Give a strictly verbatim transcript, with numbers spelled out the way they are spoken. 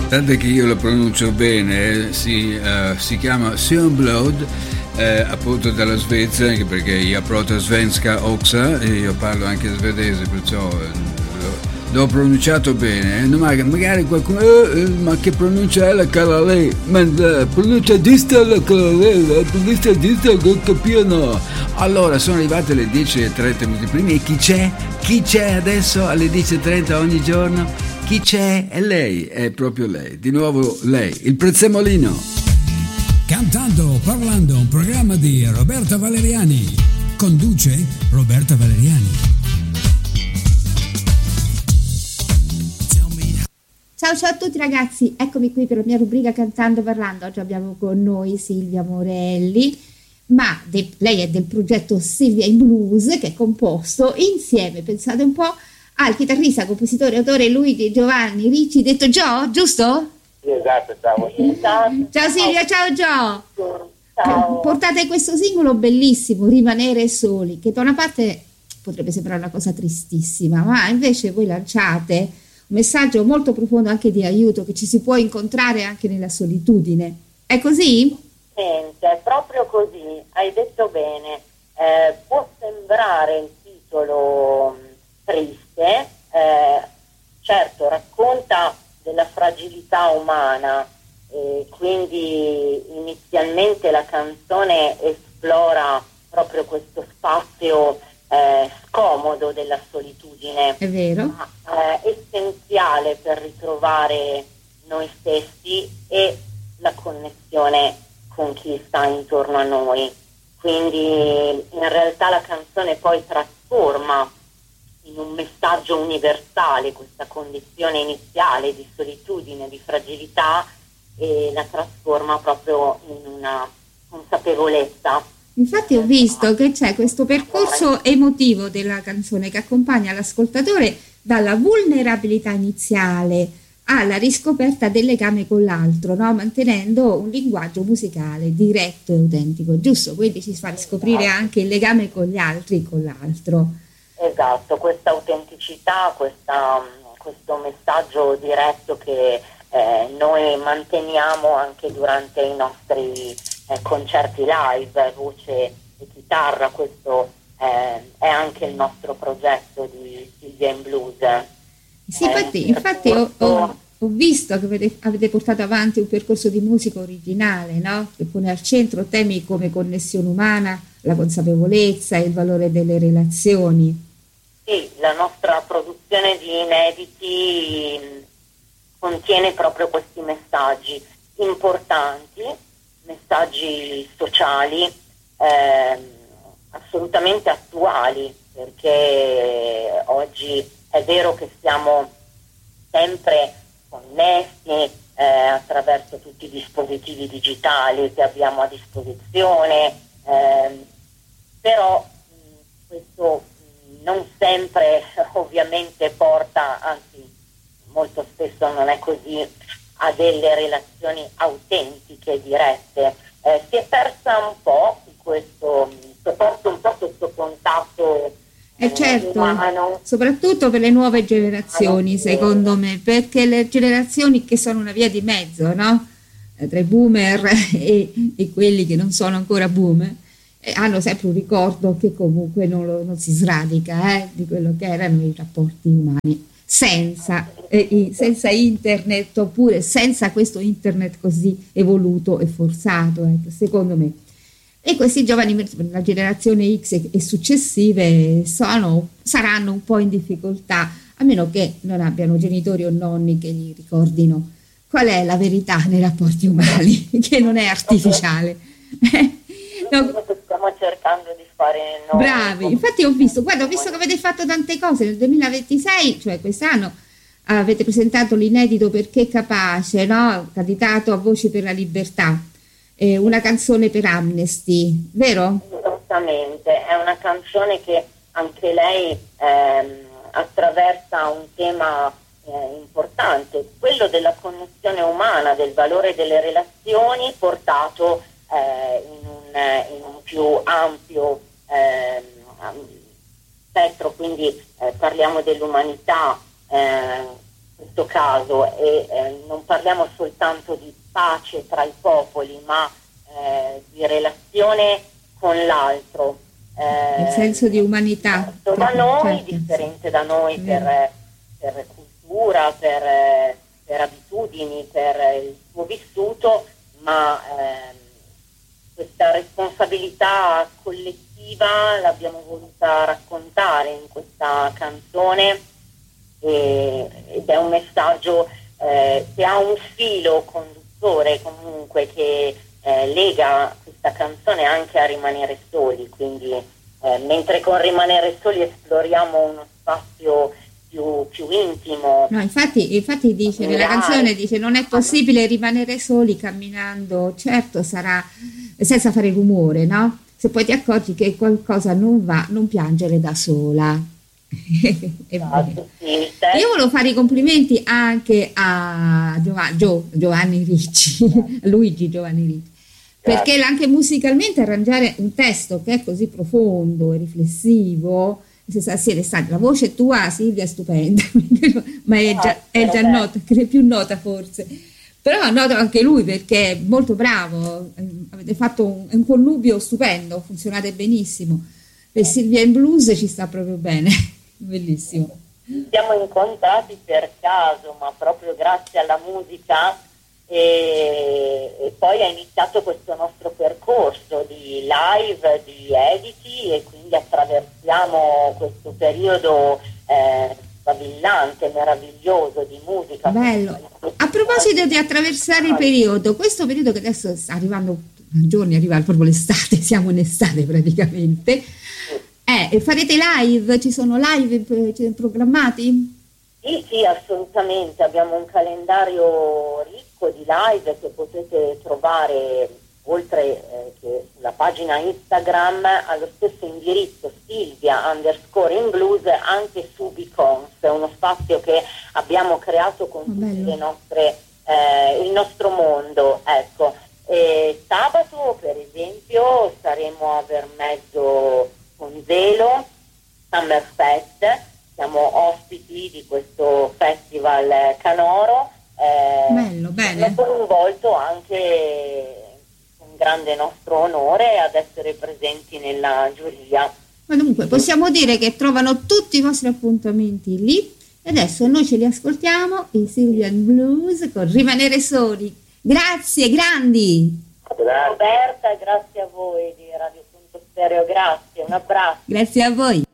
Tanto che io lo pronuncio bene, si, uh, si chiama Sundblad, eh, appunto dalla Svezia, anche perché io proto svenska också, e io parlo anche svedese, perciò eh, l'ho pronunciato bene. Eh? No, magari qualcuno, eh, ma che pronuncia è la cara lei? Ma la pronuncia dista la cara lei, la pronuncia dista non capiano. Allora, sono arrivate le dieci e trenta minuti prima, e chi c'è? Chi c'è adesso alle dieci e trenta ogni giorno? Chi c'è? È lei, è proprio lei, di nuovo lei, il Prezzemolino. Cantando, parlando, un programma di Roberta Valeriani. Conduce Roberta Valeriani. Ciao ciao a tutti ragazzi, eccomi qui per la mia rubrica Cantando, parlando. Oggi abbiamo con noi Silvia Morelli, ma de- lei è del progetto Silvia in Blues, che è composto insieme, pensate un po', al chitarrista, compositore, autore Luigi Giovanni Ricci, detto Gio, giusto? Sì, esatto, ciao. Ciao Silvia, ciao Gio. Ciao. Portate questo singolo bellissimo, Rimanere soli, che da una parte potrebbe sembrare una cosa tristissima, ma invece voi lanciate un messaggio molto profondo anche di aiuto, che ci si può incontrare anche nella solitudine. È così? Senti, è proprio così, hai detto bene. Eh, può sembrare il titolo triste, eh, certo racconta della fragilità umana, e quindi inizialmente la canzone esplora proprio questo spazio eh, scomodo della solitudine, è vero, ma eh, essenziale per ritrovare noi stessi e la connessione con chi sta intorno a noi. Quindi in realtà la canzone poi trasforma in un messaggio universale questa condizione iniziale di solitudine, di fragilità, e la trasforma proprio in una consapevolezza. Infatti ho visto che c'è questo percorso emotivo della canzone che accompagna l'ascoltatore dalla vulnerabilità iniziale alla riscoperta del legame con l'altro, no? Mantenendo un linguaggio musicale diretto e autentico, giusto? Quindi ci fa riscoprire anche il legame con gli altri, con l'altro. Esatto, questa autenticità, questa, questo messaggio diretto che eh, noi manteniamo anche durante i nostri eh, concerti live, voce e chitarra. Questo eh, è anche il nostro progetto di Silvia in Blues. Sì, infatti, infatti ho, ho, ho visto che avete, avete portato avanti un percorso di musica originale, no? Che pone al centro temi come connessione umana, la consapevolezza e il valore delle relazioni. Sì, la nostra produzione di inediti mh, contiene proprio questi messaggi importanti, messaggi sociali, eh, assolutamente attuali, perché oggi è vero che siamo sempre connessi eh, attraverso tutti i dispositivi digitali che abbiamo a disposizione, eh, però mh, questo non sempre ovviamente porta, anzi molto spesso non è così, a delle relazioni autentiche, dirette. Eh, si è persa un po' questo, si è perso un po' questo contatto E eh, certo, umano. Soprattutto per le nuove generazioni, secondo me, perché le generazioni che sono una via di mezzo, no? Tra i boomer e, e quelli che non sono ancora boomer, eh, hanno sempre un ricordo che comunque non, lo, non si sradica eh, di quello che erano i rapporti umani senza, eh, senza internet, oppure senza questo internet così evoluto e forzato, eh, secondo me. E questi giovani, la generazione X e successive, sono, saranno un po' in difficoltà, a meno che non abbiano genitori o nonni che gli ricordino qual è la verità nei rapporti umani, che non è artificiale. No. Stiamo cercando di fare noi. Bravi, infatti ho visto, guarda, ho visto che avete fatto tante cose nel duemilaventisei, cioè quest'anno avete presentato l'inedito Perché Capace, no? Candidato a Voci per la Libertà, eh, una canzone per Amnesty, vero? Esattamente, è una canzone che anche lei ehm, attraversa un tema eh, importante, quello della connessione umana, del valore delle relazioni portato eh, in, un, in un più ampio eh, spettro, quindi eh, parliamo dell'umanità, eh, questo caso, e eh, non parliamo soltanto di pace tra i popoli, ma eh, di relazione con l'altro. Eh, il senso di umanità. Da noi, certo. differente da noi per, per cultura, per, per abitudini, per il suo vissuto, ma eh, questa responsabilità collettiva l'abbiamo voluta raccontare in questa canzone, e, ed è un messaggio eh, che ha un filo conduttore comunque che eh, lega questa canzone anche a Rimanere Soli, quindi eh, mentre con Rimanere Soli esploriamo uno spazio più, più intimo. No, infatti, infatti dice, nella canzone dice non è possibile rimanere soli camminando, certo sarà senza fare rumore, no? Se poi ti accorgi che qualcosa non va, non piangere da sola. Esatto, sì, io volevo fare i complimenti anche a Giova- Gio- Giovanni Ricci, Luigi Giovanni Ricci, perché anche musicalmente arrangiare un testo che è così profondo e riflessivo, la voce tua Silvia è stupenda, ma è già, è già nota, che è più nota forse, però è noto anche lui perché è molto bravo, avete fatto un, un connubio stupendo, funzionate benissimo, e Silvia in blues ci sta proprio bene. Bellissimo. Siamo incontrati per caso, ma proprio grazie alla musica, e, e poi è iniziato questo nostro percorso di live, di editi, e quindi attraversiamo questo periodo eh, sfavillante, meraviglioso di musica. Bello. A proposito di attraversare il periodo, questo periodo che adesso sta arrivando, giorni arriva proprio l'estate, siamo in estate praticamente. Eh, farete live? Ci sono live programmati? Sì, sì, assolutamente. Abbiamo un calendario ricco di live che potete trovare oltre eh, che sulla pagina Instagram, allo stesso indirizzo Silvia underscore in blues, anche su Beacons, uno spazio che abbiamo creato con oh, tutte le nostre, eh, il nostro mondo. Ecco. E sabato, per esempio, saremo a Vermezzo con Zelo, Summer Fest, siamo ospiti di questo festival canoro, eh, bello, bene. Abbiamo coinvolto anche con grande nostro onore ad essere presenti nella giuria. Ma dunque possiamo dire che trovano tutti i vostri appuntamenti lì, e adesso noi ce li ascoltiamo, i Silvian Blues con Rimanere Soli. Grazie, grandi! Roberta, grazie a voi di Radio Stereo, grazie, un abbraccio. Grazie a voi.